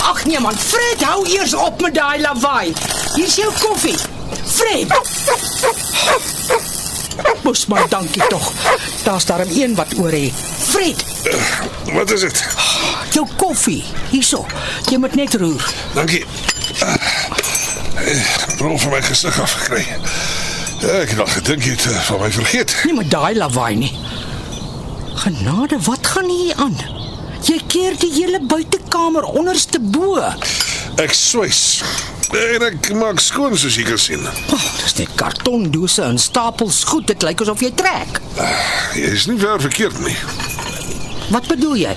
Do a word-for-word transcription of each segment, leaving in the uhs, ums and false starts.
Ag nee man, Fred, hou eers op met daai lawaai. Hier is jou koffie. Fred. Moes maar dankie tog. Daar's daarom een wat oor het. Fred. Uh, wat is dit? Jou koffie. Hierso. Jy moet net roer. Dankie. Uh, Bro van my gesig afgekry. Ja, ek het al gedink jy het uh, van my vergeet. Nie met daai lawaai nie. Genade, wat gaan hier aan? Jy keer die hele buitekamer onderste bo. Ek swys. En ek maak skoon soos jy kan sien. Oh, dis net kartondose en stapels goed. Dit lyk asof jy trek. Uh, jy is nie ver verkeerd nie. Wat bedoel jy?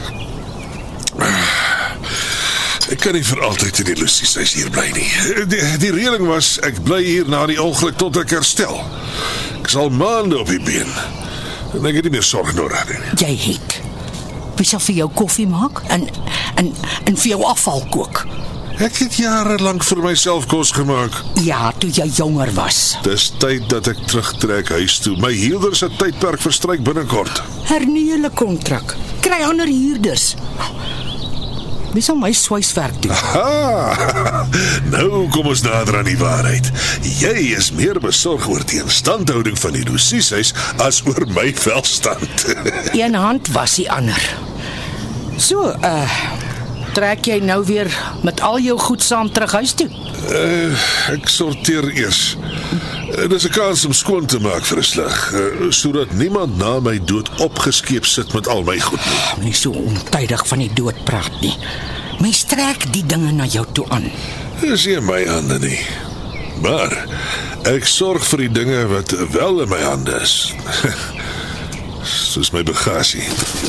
Ek kan nie vir altyd in die Lucieshuis hier bly nie. Die, die reëling was, ek bly hier na die ongeluk tot ek herstel. Ek is al maande op die been. En ek het nie meer sorg nodig nie. Jy het. Wie sal vir jou koffie maak? En, en, en vir jou afval kook? Ek het jarenlang vir myself kos gemaak. Ja, toe jy jonger was. Dis tyd dat ek terugtrek huis toe. My huurder se tydperk verstryk binnekort. Hernie julle kontrak. Kry ander huurders. Wie sal my swyswerk doen? Aha, nou kom ons nader aan die waarheid. Jy is meer besorg oor die instandhouding van die Lucieshuis as oor my welstand. Een hand was die ander. So, uh, trek jy nou weer met al jou goed saam terug huis toe? Uh, ek sorteer eers. Uh, dis 'n kans om skoon te maak vir 'n slag, uh, sodat niemand na my dood opgeskeep sit met al my goed nie. Nie so ontydig van die dood praat nie. Mens trek die dinge na jou toe aan. Dis nie in my hande nie. Maar ek sorg vir die dinge wat wel in my hande is. Soos my bagasie.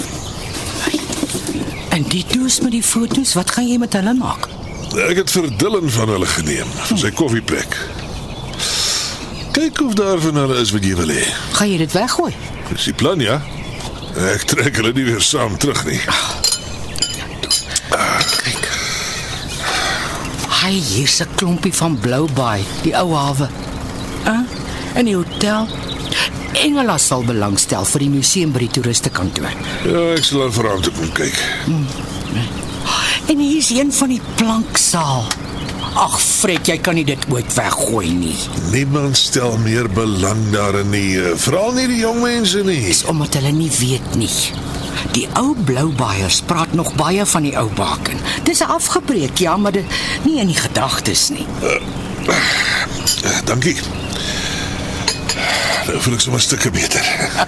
En die doos met die foto's, wat gaan jy met hulle maak? Ek het vir Dylan van hulle geneem, vir sy koffieplek. Kyk of daar van hulle is wat jy wil hê. Gaan jy dit weggooi? Dis die plan, ja. Ek trek hulle nie weer saam terug nie. Kyk. Hy hier's 'n klompie van Blou Baai, die ou hawe. Uh, en die hotel. Engela sal belangstel vir die museum by die toeristekantoor. Ja, ek sal aan veraan toe kom kyk. Hmm. En hier is een van die planksaal. Ag Fred, jy kan nie dit ooit weggooi nie. Niemand stel meer belang daarin nie, veral nie die jong mense nie. Dis omdat hulle nie weet nie. Die ou Bloubaaiers praat nog baie van die ou baken. Dis afgebreek, ja, maar dit nie in die gedagtes nie. Uh, uh, dankie. Nou voel ek sommer 'n stukkie beter.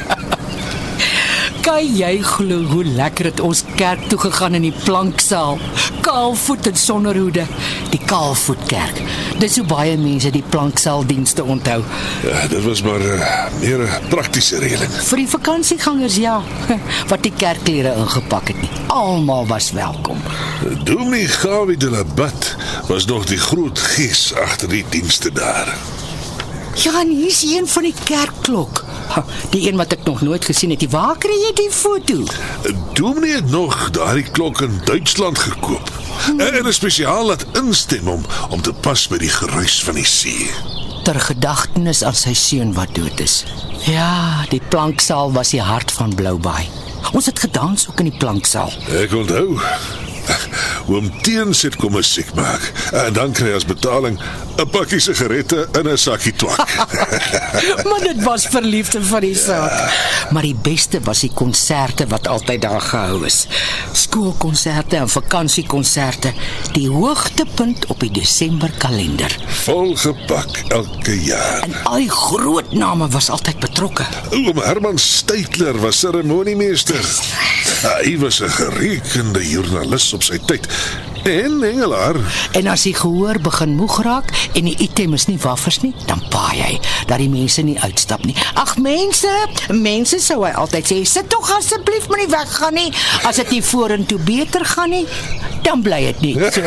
Kan jy glo hoe lekker het ons kerk toe gegaan in die planksaal? Kaalvoet en sonder hoede. Die Kaalvoetkerk. Dis hoe baie mense die planksaaldienste onthou. Ja, dit was maar uh, meer 'n praktiese reëling. Vir die vakansiegangers, ja, wat die kerkklere ingepak het nie. Almal was welkom. Dominee Gawie de Labat was nog die groot gees agter die dienste daar. Ja, en hier is een van die kerkklok. Die een wat ek nog nooit gesien het. Waar kry jy die foto? Dominee het nog daardie klok in Duitsland gekoop. Hmm. En 'n spesiaal laat instem om, om te pas by die geruis van die see. Ter gedagtenis aan sy seun wat dood is. Ja, die planksaal was die hart van Bloubaai. Ons het gedans ook in die planksaal. Ek onthou. Oom Teens het kom musiek maak. En dan kry hy as betaling 'n pakkie sigarette en 'n sakkie twak. Maar dit was verliefde van die saak. Ja. Maar die beste was die konserte wat altyd daar gehou is. Skoolkonserte en vakansiekonserte. Die hoogtepunt op die Desember kalender. Volgepak elke jaar. En al die groot name was altyd betrokke. Oom Herman Steytler was seremoniemeester. Hy was 'n gerekende joernalis op sy tyd. En engelaar. En as die gehoor begin moeg raak en die item is nie waffers nie, dan paai hy dat die mense nie uitstap nie. Ag mense, mense sou hy altyd sê, sit tog asseblief maar nie weggaan nie. As dit nie vorentoe beter gaan nie, dan bly dit nie so.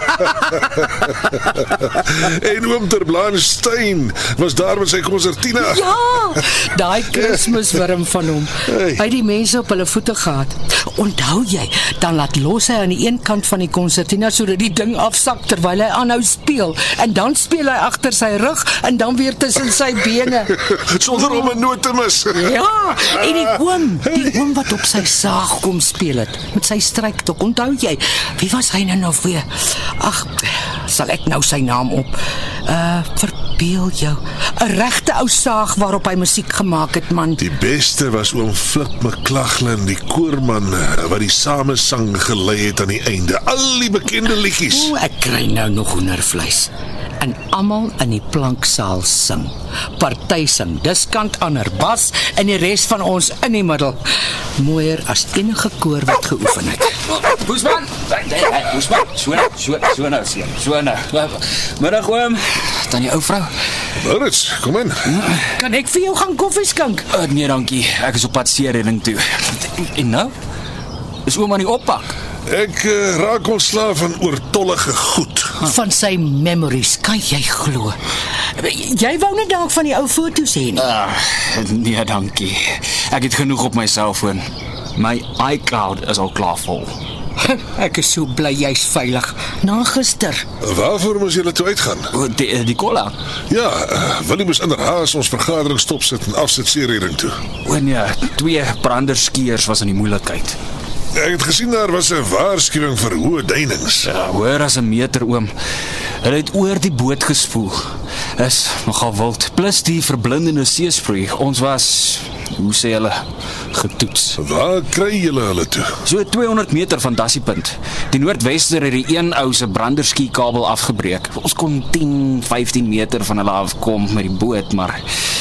En oom Ter Blaanstein was daar met sy konsertina. Ja, daai Kersmiswurm van hom. Hey. Hy het die mense op hulle voete gehad. Onthou jy, dan laat los hy aan die een kant van die konsertina sodat die ding afsak terwyl hy aanhou speel. En dan speel hy agter sy rug en dan weer tussen sy bene. Sonder om 'n noot te mis. Ja, en die oom, die oom wat op sy saag kom speel het, met sy strykstok. Onthou jy, Wie was hy nou nog weer? Ag, sal ek nou sy naam op. Uh, verbeel jou. 'n Regte ou saag waarop hy musiek gemaak het, man. Die beste was oom Flip McLachlan, die koorman wat die samesang gelei het aan die einde. Al die bekende liedjies. O, ek kry nou nog hoendervleis. En almal in die planksaal sing. Party sing diskant ander bas en die res van ons in die middel. Mooier as enige koor wat geoefen het. Boesman, Boesman, so nou, so, so nou, seun, so nou. Middag oom, dan die ou vrou. Maurits, kom in. Kan ek vir jou gaan koffie skink? Uh, nee, dankie. Ek is op pad seeredding toe. En nou? Is oom aan die oppak? Ek uh, raak ontslaaf van oortollige goed. Van sy memories, kan jy glo? Jy wou net dalk van die ou foto's hê nie? Uh, nee, dankie. Ek het genoeg op my selfoon. My iCloud is al klaar vol. Ek is so bly jy's veilig. Na gister. Waarvoor moes julle toe uitgaan? Die, die cola? Ja, uh, Willie moes inderhaas ons vergadering stopsit en afsit seeredding toe. O nee, twee branderskiers was in die moeilikheid. Ek het gesien daar was 'n waarskuwing vir hoë duinings. Ja, hoor as 'n meter oom. Hulle het oor die boot gespoel. Is nogal wild. Plus die verblindende seesproei. Ons was, hoe sê hulle, getoets. Waar kry julle hulle toe? So tweehonderd meter van Dassiepunt. Die noordwester het die een ou se branderski kabel afgebreek. Ons kon tien, vyftien meter van hulle afkom met die boot, maar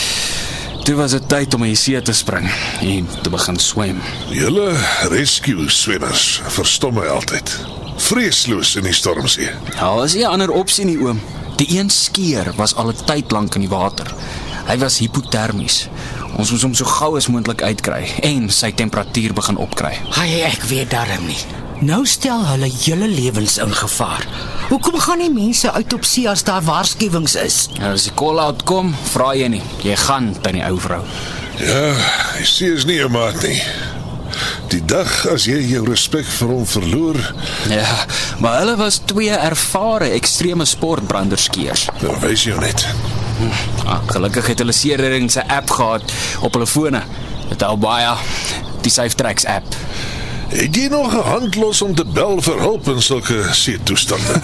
toe was dit tyd om in die see te spring en te begin swem. Julle rescue swemmers verstom my altyd. Vreesloos in die stormsee. Ja, is nie 'n ander opsie nie, oom. Die een skier was al 'n tyd lank in die water. Hy was hipotermies. Ons moes hom so gou as moontlik uitkry en sy temperatuur begin opkry. Hy, ek weet darm nie. Nou stel hulle julle lewens in gevaar. Hoekom gaan nie mense uit op see as daar waarskuwings is? Ja, as die call-out kom, vra jy nie. Jy gaan by die ou vrou. Ja, die see is nie 'n maat nie. Die dag as jy jou respek vir hom verloor. Ja, maar hulle was twee ervare ekstreme sportbranderskiers. Nou wys jou net. Hm, ah, gelukkig het hulle seeredding se app gehad op hulle fone. Dit help baie, die SafeTracks app. Het jy nog 'n hand los om te bel vir hulp in sulke seetoestande?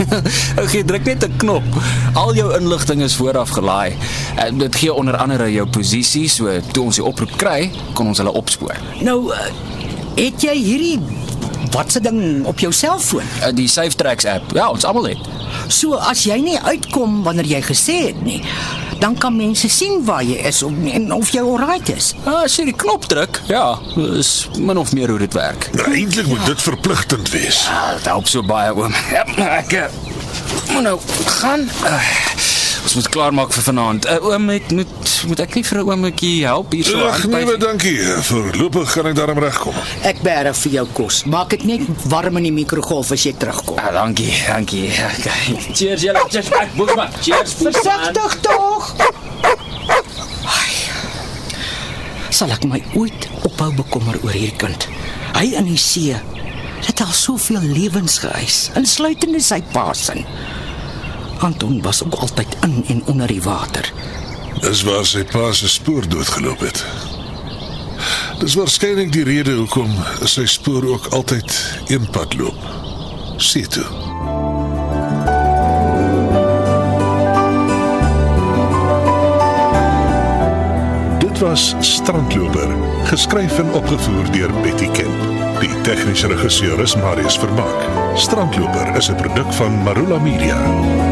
Jy druk net 'n knop. Al jou inligting is vooraf gelaai. Dit gee onder andere jou posisie, so toe ons die oproep kry, kon ons hulle opspoor. Nou, het jy hierdie watse ding op jou selfoon? Die SafeTracks app. Ja, ons almal het. So as jy nie uitkom wanneer jy gesê het nie, dan kan mense sien waar jy is en of jy alright is. Ah, as jy die knop druk, ja, is min of meer hoe dit werk. Nou, eintlik moet dit verpligtend wees. Ah, dit help so baie, oom. Ja, ek moet nou gaan. Uh, ons moet klaarmaak vir vanaand. Uh, oom, ek moet, moet ek nie vir 'n oomblikkie help hier so? Ag nee, dankie. Voorlopig kan ek daarom regkom. Ek bære vir jou kos. Maak dit net warm in die mikrogolf as jy terugkom. Ah, dankie, dankie. Okay. Cheers, julle. Cheers, ek Boesman. Cheers. Versigtig tog. Sal ek my ooit ophou bekommer oor hierdie kind? Hy in die see. Het al soveel lewens geëis, insluitende sy pasin. Anton was ook altyd in en onder die water. Dis waar sy pa se spoor doodgeloop het. Dis waarskynlik die rede hoekom sy spoor ook altyd een pad loop. See toe. Dit was Strandloper, geskryf en opgevoer deur Betty Kemp. Die tegniese regisseur is Marius Vermaak. Strandloper is 'n produk van Marula Media.